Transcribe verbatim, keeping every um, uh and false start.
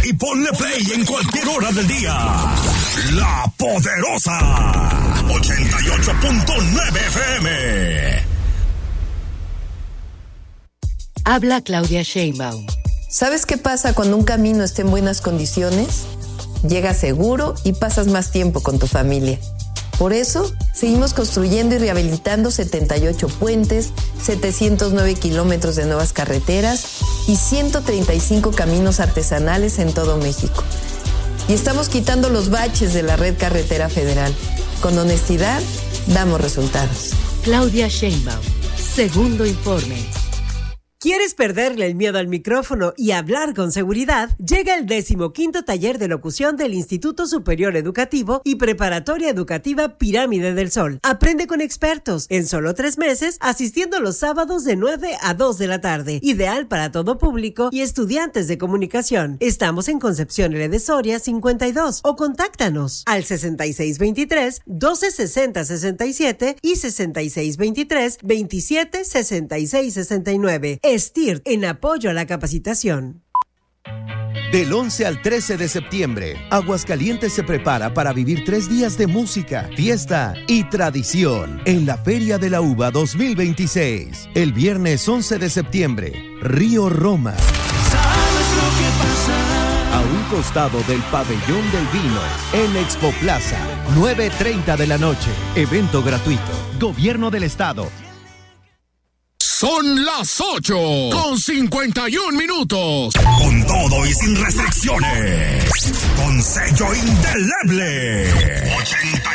y ponle play en cualquier hora del día. La Poderosa ochenta y ocho punto nueve F M. Habla Claudia Sheinbaum. ¿Sabes qué pasa cuando un camino está en buenas condiciones? Llegas seguro y pasas más tiempo con tu familia. Por eso, seguimos construyendo y rehabilitando setenta y ocho puentes, setecientos nueve kilómetros de nuevas carreteras y ciento treinta y cinco caminos artesanales en todo México. Y estamos quitando los baches de la red carretera federal. Con honestidad, damos resultados. Claudia Sheinbaum, segundo informe. ¿Quieres perderle el miedo al micrófono y hablar con seguridad? Llega el decimoquinto taller de locución del Instituto Superior Educativo y Preparatoria Educativa Pirámide del Sol. Aprende con expertos en solo tres meses, asistiendo los sábados de nueve a dos de la tarde. Ideal para todo público y estudiantes de comunicación. Estamos en Concepción L. de Soria cincuenta y dos o contáctanos al sesenta y seis veintitrés, doce sesenta sesenta y siete y sesenta y seis veintitrés, veintisiete sesenta y seis sesenta y nueve. S T I R T en apoyo a la capacitación. Del once al trece de septiembre, Aguascalientes se prepara para vivir tres días de música, fiesta y tradición en la Feria de la Uva dos mil veintiséis. El viernes once de septiembre, Río Roma. ¿Sabes lo que pasa? A un costado del Pabellón del Vino, en Expo Plaza, nueve treinta de la noche. Evento gratuito. Gobierno del Estado. Son las ocho con cincuenta y un minutos. Con todo y sin restricciones. Con sello indeleble. ochenta